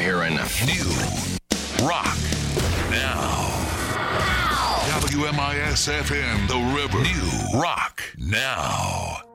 here right now. New rock now. WMIS FM, The River. New rock now.